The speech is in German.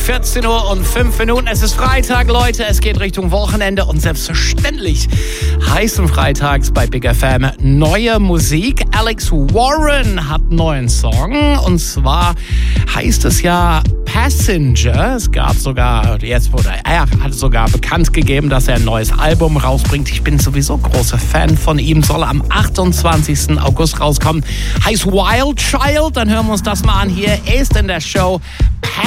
14 Uhr und 5 Minuten. Es ist Freitag, Leute. Es geht Richtung Wochenende und selbstverständlich heißen freitags bei Big FM neue Musik. Alex Warren hat einen neuen Song und zwar heißt es ja Passenger. Es gab sogar, er hat sogar bekannt gegeben, dass er ein neues Album rausbringt. Ich bin sowieso großer Fan von ihm. Soll am 28. August rauskommen. Heißt Wild Child. Dann hören wir uns das mal an. Hier ist in der Show Passenger.